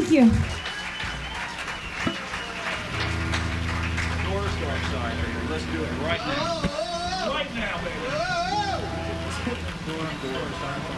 Thank you. Let's do it right now. Right now, baby.